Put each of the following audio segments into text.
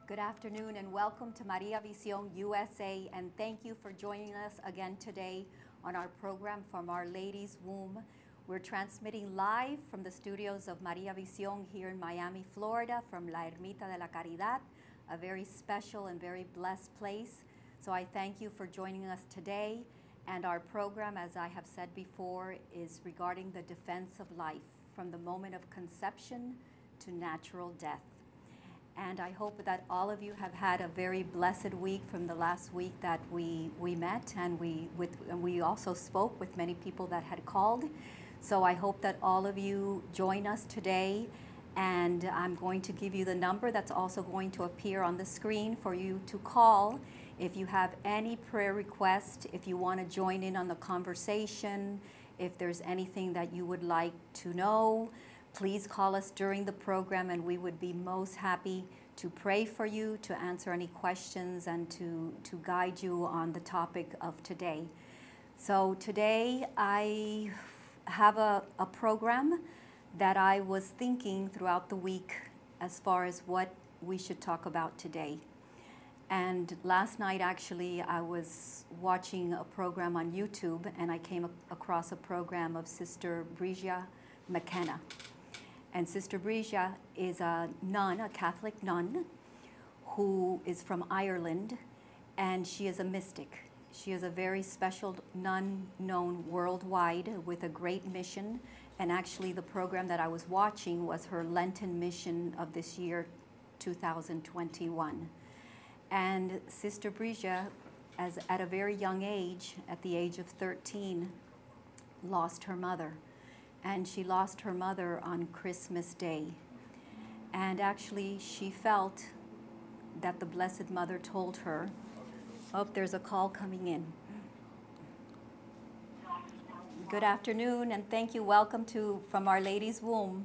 Good afternoon and welcome to Maria Visión USA, and thank you for joining us again today on our program from Our Lady's Womb. We're transmitting live from the studios of Maria Visión here in Miami, Florida, from La Ermita de la Caridad, a very special and very blessed place. So I thank you for joining us today, and our program, as I have said before, is regarding the defense of life from the moment of conception to natural death. And I hope that all of you have had a very blessed week from the last week that we met, and we also spoke with many people that had called. So I hope that all of you join us today, and I'm going to give you the number that's also going to appear on the screen for you to call if you have any prayer request, if you want to join in on the conversation, if there's anything that you would like to know. Please call us during the program, and we would be most happy to pray for you, to answer any questions, and to guide you on the topic of today. So today I have a program that I was thinking throughout the week as far as what we should talk about today. And last night, actually, I was watching a program on YouTube, and I came across a program of Sister Bridget McKenna. And Sister Bridget is a nun, a Catholic nun, who is from Ireland, and she is a mystic. She is a very special nun known worldwide with a great mission. And actually, the program that I was watching was her Lenten mission of this year, 2021. And Sister Bridget, at a very young age, at the age of 13, lost her mother. And she lost her mother on Christmas Day. And actually, she felt that the Blessed Mother told her, oh, there's a call coming in. Good afternoon, and thank you. Welcome to From Our Lady's Womb.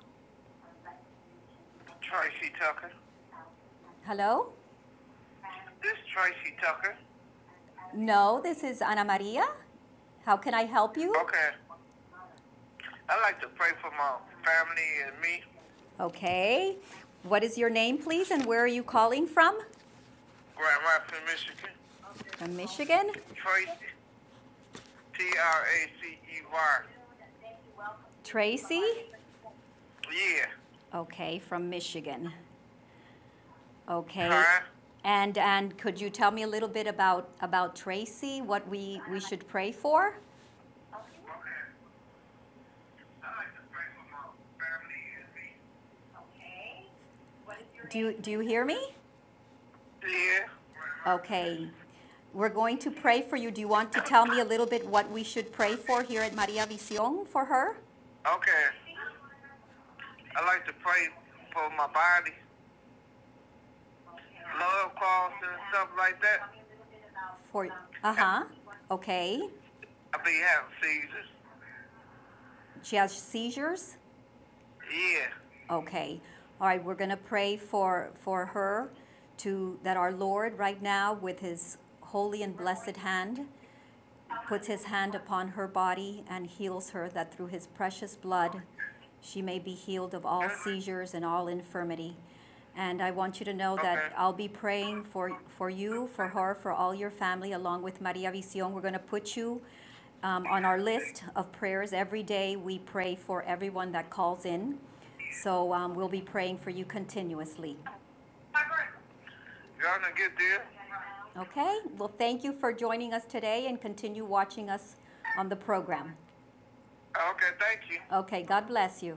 Tracy Tucker. Hello? This is Tracy Tucker. No, this is Ana Maria. How can I help you? Okay. I'd like to pray for my family and me. Okay. What is your name, please, and where are you calling from? Grand Rapids, Michigan. From Michigan? Tracy. Tracey. Tracy? Yeah. Okay, from Michigan. Okay. Huh? And could you tell me a little bit about Tracy, what we should pray for? Do you hear me? Yeah. Okay. We're going to pray for you. Do you want to tell me a little bit what we should pray for here at Maria Visión for her? Okay. I'd like to pray for my body. Love calls and stuff like that. Okay. I be having seizures. She has seizures? Yeah. Okay. All right, we're going to pray for her that our Lord right now with his holy and blessed hand puts his hand upon her body and heals her, that through his precious blood she may be healed of all seizures and all infirmity. And I want you to know that I'll be praying for you, for her, for all your family, along with Maria Visión. We're going to put you on our list of prayers. Every day we pray for everyone that calls in. So we'll be praying for you continuously. Y'all gonna get there? Okay. Well, thank you for joining us today, and continue watching us on the program. Okay, thank you. Okay. God bless you.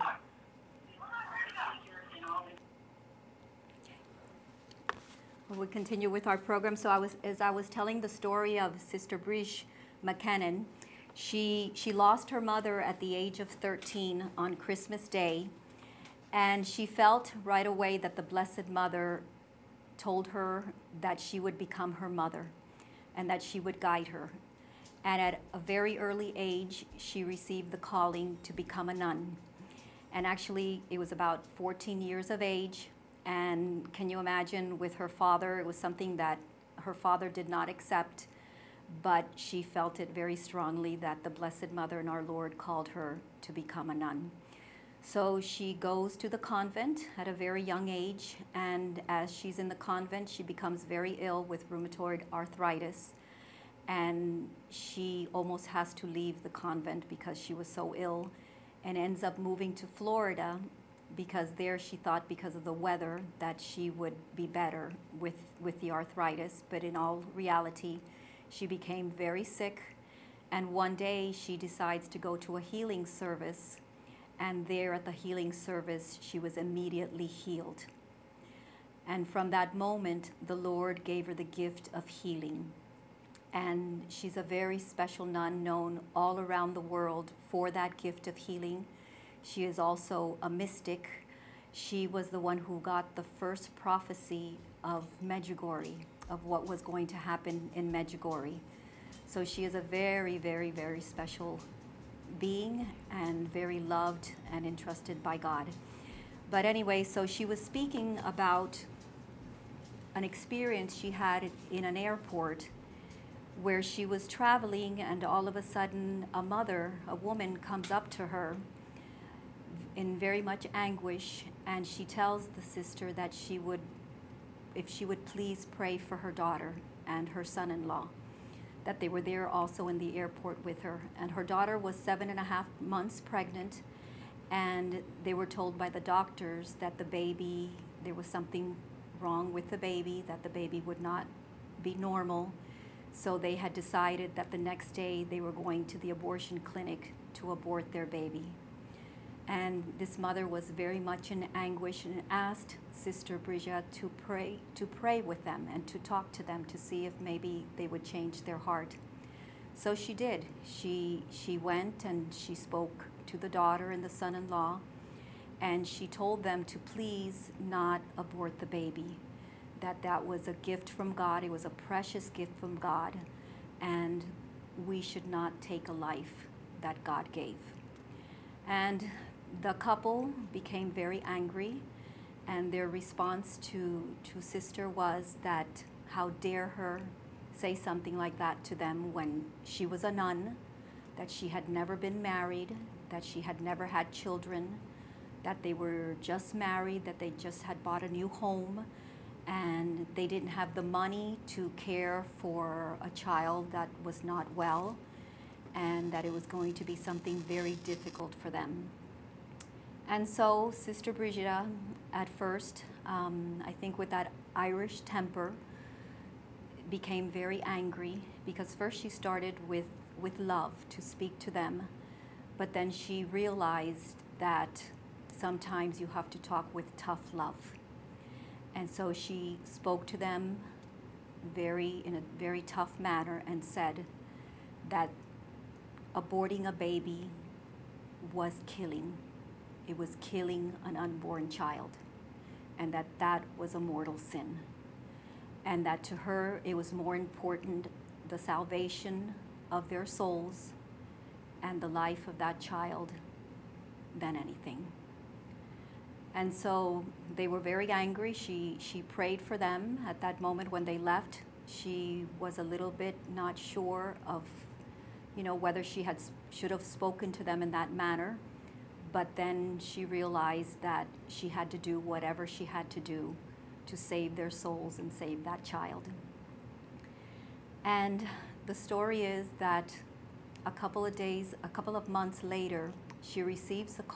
We'll continue with our program. So as I was telling the story of Sister Bridget McKenna, she lost her mother at the age of 13 on Christmas Day. And she felt right away that the Blessed Mother told her that she would become her mother and that she would guide her. And at a very early age, she received the calling to become a nun. And actually, it was about 14 years of age. And can you imagine, with her father, it was something that her father did not accept, but she felt it very strongly that the Blessed Mother and our Lord called her to become a nun. So she goes to the convent at a very young age, and as she's in the convent, she becomes very ill with rheumatoid arthritis, and she almost has to leave the convent because she was so ill, and ends up moving to Florida because there she thought because of the weather that she would be better with the arthritis, but in all reality, she became very sick, and one day she decides to go to a healing service, and there at the healing service, she was immediately healed. And from that moment, the Lord gave her the gift of healing. And she's a very special nun known all around the world for that gift of healing. She is also a mystic. She was the one who got the first prophecy of Medjugorje, of what was going to happen in Medjugorje. So she is a very, very, very special being and very loved and entrusted by God. But anyway, so she was speaking about an experience she had in an airport where she was traveling, and all of a sudden a woman comes up to her in very much anguish, and she tells the sister that if she would please pray for her daughter and her son-in-law, that they were there also in the airport with her. And her daughter was 7.5 months pregnant, and they were told by the doctors that there was something wrong with the baby, that the baby would not be normal. So they had decided that the next day they were going to the abortion clinic to abort their baby. And this mother was very much in anguish and asked Sister Brigitte to pray with them and to talk to them to see if maybe they would change their heart. So she did. She went and she spoke to the daughter and the son-in-law, and she told them to please not abort the baby, that was a gift from God. It was a precious gift from God, and we should not take a life that God gave. And the couple became very angry, and their response to Sister was that how dare her say something like that to them when she was a nun, that she had never been married, that she had never had children, that they were just married, that they just had bought a new home, and they didn't have the money to care for a child that was not well, and that it was going to be something very difficult for them. And so Sister Brigitte, at first, I think with that Irish temper, became very angry, because first she started with love to speak to them, but then she realized that sometimes you have to talk with tough love. And so she spoke to them in a very tough manner and said that aborting a baby was killing. It was killing an unborn child, and that was a mortal sin. And that to her, it was more important the salvation of their souls and the life of that child than anything. And so they were very angry. She prayed for them. At that moment when they left, she was a little bit not sure of, whether she should have spoken to them in that manner. But then she realized that she had to do whatever she had to do to save their souls and save that child. And the story is that a couple of months later, she receives a